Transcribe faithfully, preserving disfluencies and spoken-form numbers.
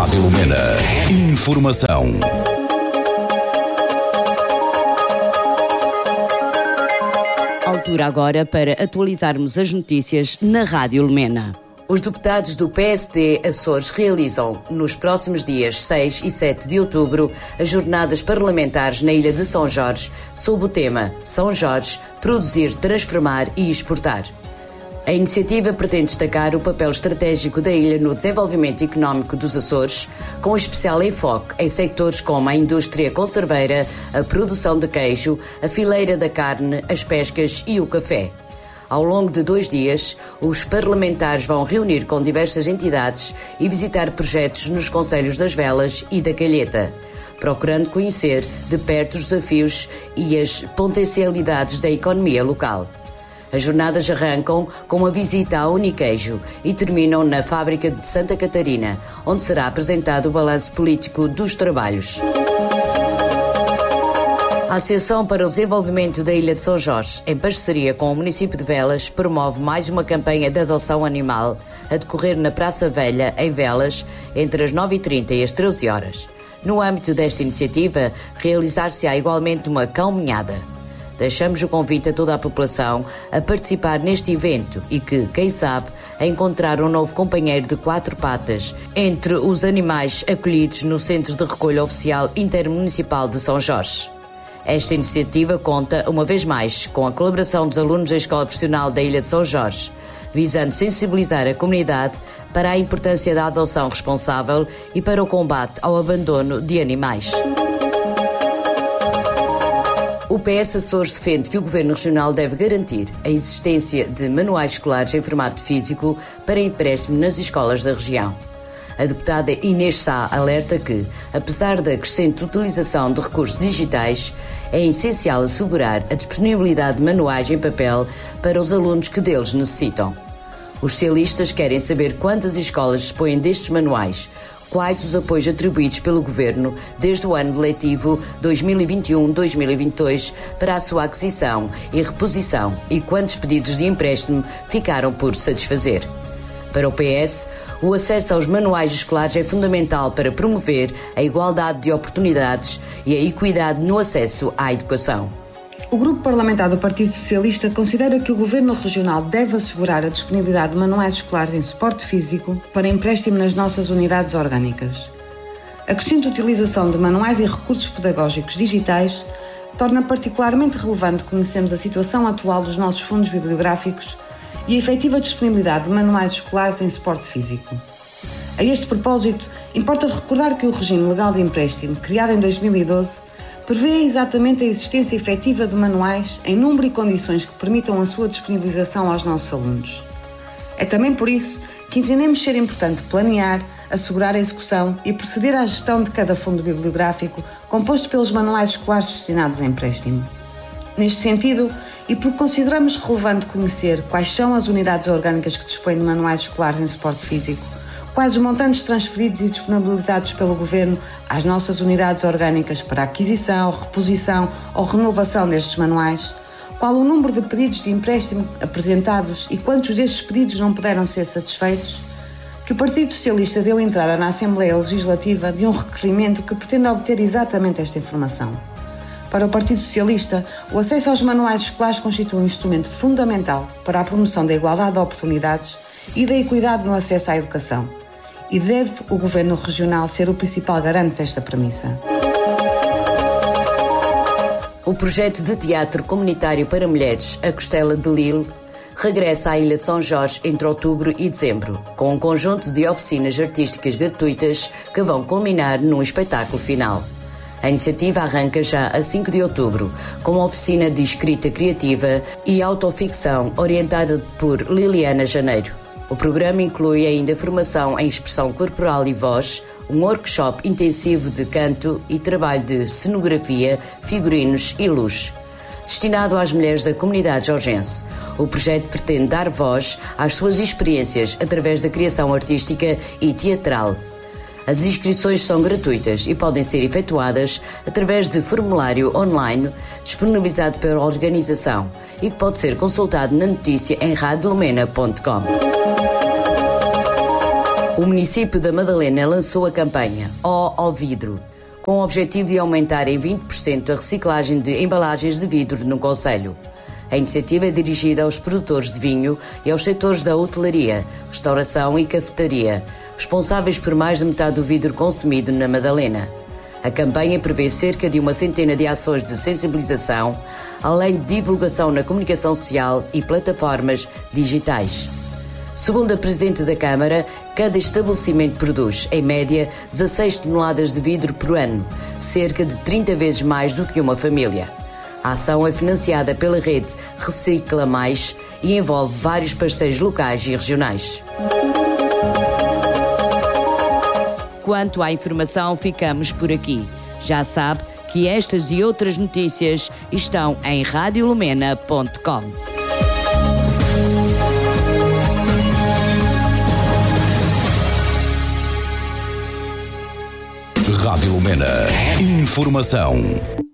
Rádio Lumena. Informação. Altura agora para atualizarmos as notícias na Rádio Lumena. Os deputados do P S D Açores realizam, nos próximos dias seis e sete de outubro, as jornadas parlamentares na Ilha de São Jorge, sob o tema São Jorge, produzir, transformar e exportar. A iniciativa pretende destacar o papel estratégico da ilha no desenvolvimento económico dos Açores, com especial enfoque em sectores como a indústria conserveira, a produção de queijo, a fileira da carne, as pescas e o café. Ao longo de dois dias, os parlamentares vão reunir com diversas entidades e visitar projetos nos concelhos das Velas e da Calheta, procurando conhecer de perto os desafios e as potencialidades da economia local. As jornadas arrancam com uma visita à Uniqueijo e terminam na fábrica de Santa Catarina, onde será apresentado o balanço político dos trabalhos. A Associação para o Desenvolvimento da Ilha de São Jorge, em parceria com o município de Velas, promove mais uma campanha de adoção animal a decorrer na Praça Velha, em Velas, entre as nove e trinta e as treze horas. No âmbito desta iniciativa, realizar-se-á igualmente uma cão-minhada. Deixamos o convite a toda a população a participar neste evento e que, quem sabe, a encontrar um novo companheiro de quatro patas entre os animais acolhidos no Centro de Recolha Oficial Intermunicipal de São Jorge. Esta iniciativa conta, uma vez mais, com a colaboração dos alunos da Escola Profissional da Ilha de São Jorge, visando sensibilizar a comunidade para a importância da adoção responsável e para o combate ao abandono de animais. O P S Açores defende que o Governo Regional deve garantir a existência de manuais escolares em formato físico para empréstimo nas escolas da região. A deputada Inês Sá alerta que, apesar da crescente utilização de recursos digitais, é essencial assegurar a disponibilidade de manuais em papel para os alunos que deles necessitam. Os socialistas querem saber quantas escolas dispõem destes manuais, quais os apoios atribuídos pelo Governo desde o ano letivo dois mil e vinte e um a dois mil e vinte e dois para a sua aquisição e reposição e quantos pedidos de empréstimo ficaram por satisfazer. Para o P S, o acesso aos manuais escolares é fundamental para promover a igualdade de oportunidades e a equidade no acesso à educação. O Grupo Parlamentar do Partido Socialista considera que o Governo Regional deve assegurar a disponibilidade de manuais escolares em suporte físico para empréstimo nas nossas unidades orgânicas. A crescente utilização de manuais e recursos pedagógicos digitais torna particularmente relevante conhecermos a situação atual dos nossos fundos bibliográficos e a efetiva disponibilidade de manuais escolares em suporte físico. A este propósito, importa recordar que o regime legal de empréstimo, criado em dois mil e doze, prevê exatamente a existência efetiva de manuais em número e condições que permitam a sua disponibilização aos nossos alunos. É também por isso que entendemos ser importante planear, assegurar a execução e proceder à gestão de cada fundo bibliográfico composto pelos manuais escolares destinados a empréstimo. Neste sentido, e porque consideramos relevante conhecer quais são as unidades orgânicas que dispõem de manuais escolares em suporte físico, quais os montantes transferidos e disponibilizados pelo Governo às nossas unidades orgânicas para a aquisição, reposição ou renovação destes manuais, qual o número de pedidos de empréstimo apresentados e quantos destes pedidos não puderam ser satisfeitos, que o Partido Socialista deu entrada na Assembleia Legislativa de um requerimento que pretende obter exatamente esta informação. Para o Partido Socialista, o acesso aos manuais escolares constitui um instrumento fundamental para a promoção da igualdade de oportunidades e da equidade no acesso à educação. E deve o Governo Regional ser o principal garante desta premissa. O projeto de teatro comunitário para mulheres, A Costela de Lille, regressa à Ilha São Jorge entre outubro e dezembro, com um conjunto de oficinas artísticas gratuitas que vão culminar num espetáculo final. A iniciativa arranca já a cinco de outubro, com uma oficina de escrita criativa e autoficção orientada por Liliana Janeiro. O programa inclui ainda formação em expressão corporal e voz, um workshop intensivo de canto e trabalho de cenografia, figurinos e luz. Destinado às mulheres da comunidade jorgense, o projeto pretende dar voz às suas experiências através da criação artística e teatral. As inscrições são gratuitas e podem ser efetuadas através de formulário online disponibilizado pela organização e que pode ser consultado na notícia em radio lumena ponto com. O município da Madalena lançou a campanha Ó ao Vidro, com o objetivo de aumentar em vinte por cento a reciclagem de embalagens de vidro no concelho. A iniciativa é dirigida aos produtores de vinho e aos setores da hotelaria, restauração e cafetaria, responsáveis por mais de metade do vidro consumido na Madalena. A campanha prevê cerca de uma centena de ações de sensibilização, além de divulgação na comunicação social e plataformas digitais. Segundo a Presidente da Câmara, cada estabelecimento produz, em média, dezasseis toneladas de vidro por ano, cerca de trinta vezes mais do que uma família. A ação é financiada pela rede Recicla Mais e envolve vários parceiros locais e regionais. Quanto à informação, ficamos por aqui. Já sabe que estas e outras notícias estão em rádio lumena ponto com. Rádio Lumena. Informação.